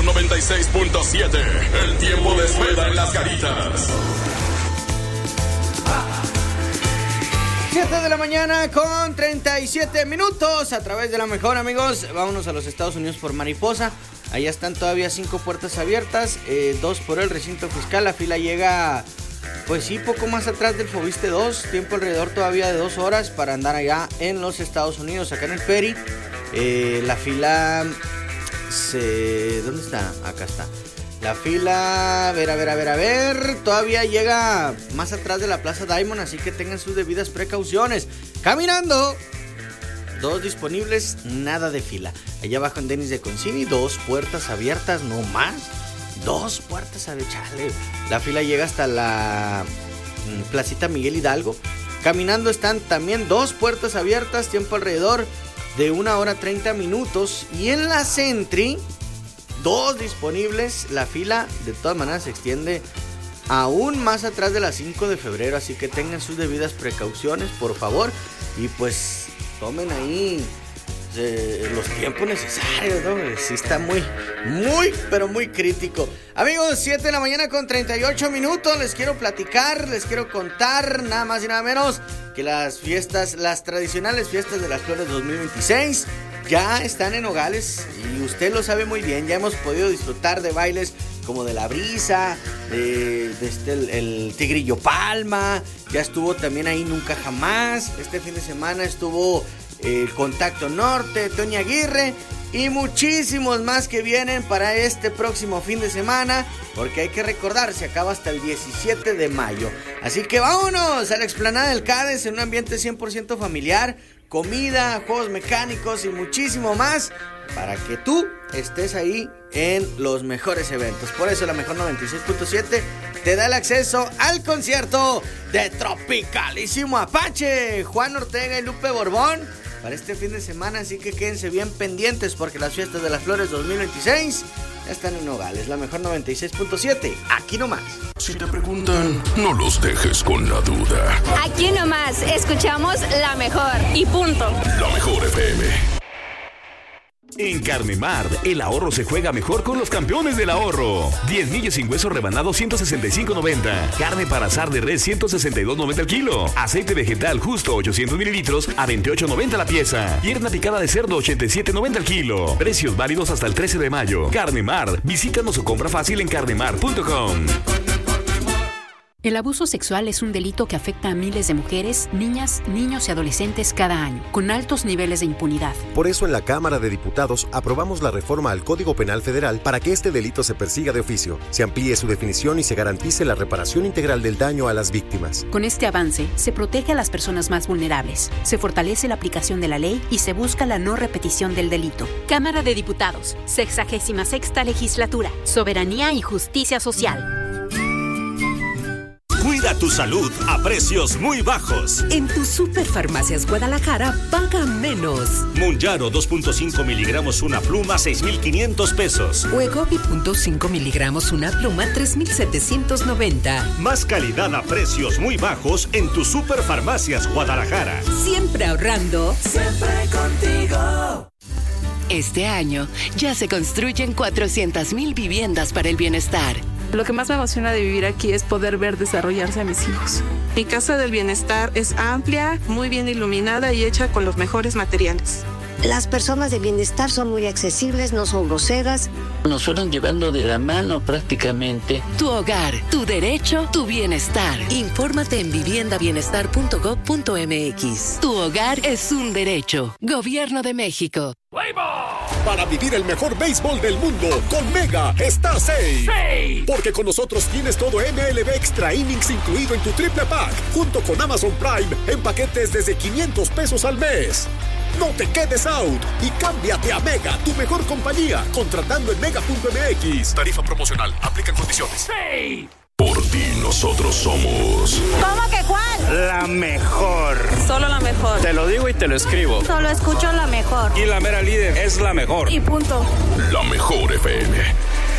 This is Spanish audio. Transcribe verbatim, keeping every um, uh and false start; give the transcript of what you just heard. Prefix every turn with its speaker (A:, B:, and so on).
A: noventa y seis punto siete. El tiempo de espera en las Caritas.
B: siete de la mañana con treinta y siete minutos a través de la mejor, amigos. Vámonos a los Estados Unidos por Mariposa. Allá están todavía cinco puertas abiertas, eh, dos por el recinto fiscal. La fila llega, pues sí, poco más atrás del Fobiste dos. Tiempo alrededor todavía de dos horas para andar allá en los Estados Unidos, acá en el Ferry. Eh, la fila se... ¿Dónde está? Acá está. La fila, a ver, a ver, a ver, a ver, todavía llega más atrás de la Plaza Diamond, así que tengan sus debidas precauciones. Caminando, dos disponibles, nada de fila. Allá abajo en Denis de Concini, dos puertas abiertas, no más. Dos puertas abiertas, chale. La fila llega hasta la mm, Placita Miguel Hidalgo. Caminando están también dos puertas abiertas, tiempo alrededor de una hora treinta minutos. Y en la Sentry, dos disponibles. La fila de todas maneras se extiende aún más atrás de las cinco de febrero, así que tengan sus debidas precauciones, por favor, y pues tomen ahí eh, los tiempos necesarios, ¿no? Sí está muy, muy, pero muy crítico. Amigos, siete de la mañana con treinta y ocho minutos, les quiero platicar, les quiero contar, nada más y nada menos, que las fiestas, las tradicionales fiestas de las Flores dos mil veintiséis ya están en Nogales y usted lo sabe muy bien. Ya hemos podido disfrutar de bailes como de La Brisa, de, de este, el, el Tigrillo Palma. Ya estuvo también ahí Nunca Jamás. Este fin de semana estuvo el eh, Contacto Norte, Tony Aguirre y muchísimos más que vienen para este próximo fin de semana, porque hay que recordar, se acaba hasta el diecisiete de mayo. Así que vámonos a la explanada del Cádiz en un ambiente cien por ciento familiar. Comida, juegos mecánicos y muchísimo más para que tú estés ahí en los mejores eventos. Por eso la mejor noventa y seis punto siete te da el acceso al concierto de Tropicalísimo Apache, Juan Ortega y Lupe Borbón para este fin de semana. Así que quédense bien pendientes porque las fiestas de las Flores dos mil veintiséis ya están en Nogales. La mejor noventa y seis punto siete, aquí nomás.
A: Si te preguntan, no los dejes con la duda.
C: Aquí nomás, escuchamos la mejor y punto.
A: La mejor F M.
D: En Carnemar, el ahorro se juega mejor con los campeones del ahorro. diez millos sin hueso rebanado, ciento sesenta y cinco noventa. Carne para asar de res, ciento sesenta y dos noventa el kilo. Aceite vegetal justo, ochocientos mililitros, a veintiocho noventa la pieza. Pierna picada de cerdo, ochenta y siete noventa el kilo. Precios válidos hasta el trece de mayo. Carnemar, visítanos o compra fácil en carnemar punto com.
E: El abuso sexual es un delito que afecta a miles de mujeres, niñas, niños y adolescentes cada año, con altos niveles de impunidad.
F: Por eso en la Cámara de Diputados aprobamos la reforma al Código Penal Federal para que este delito se persiga de oficio, se amplíe su definición y se garantice la reparación integral del daño a las víctimas.
E: Con este avance, se protege a las personas más vulnerables, se fortalece la aplicación de la ley y se busca la no repetición del delito.
G: Cámara de Diputados, sexagésima sexta legislatura, soberanía y justicia social.
H: Cuida tu salud a precios muy bajos.
I: En tu Superfarmacias Guadalajara, paga menos.
H: Munjaro dos punto cinco miligramos una pluma, seis mil quinientos pesos.
I: Wegovy punto cinco miligramos una pluma, tres mil setecientos noventa.
H: Más calidad a precios muy bajos en tu Superfarmacias Guadalajara.
I: Siempre ahorrando.
J: Siempre contigo.
K: Este año ya se construyen cuatrocientas mil viviendas para el bienestar.
L: Lo que más me emociona de vivir aquí es poder ver desarrollarse a mis hijos. Mi casa del bienestar es amplia, muy bien iluminada y hecha con los mejores materiales.
M: Las personas de bienestar son muy accesibles, no son groseras.
N: Nos fueron llevando de la mano prácticamente.
K: Tu hogar, tu derecho, tu bienestar. Infórmate en vivienda bienestar punto gob punto mx. Tu hogar es un derecho. Gobierno de México.
O: Para vivir el mejor béisbol del mundo, con Mega estás safe.
P: Sí.
O: Porque con nosotros tienes todo M L B Extra Innings incluido en tu triple pack, junto con Amazon Prime en paquetes desde quinientos pesos al mes. No te quedes out y cámbiate a Mega, tu mejor compañía, contratando en mega punto mx. Tarifa promocional, aplican condiciones.
P: Sí.
A: Por ti nosotros somos.
C: ¿Cómo que cuál?
Q: La mejor.
L: Solo la mejor.
Q: Te lo digo y te lo escribo.
C: Solo escucho la mejor.
Q: Y la mera líder es la mejor.
L: Y punto.
A: La mejor F M.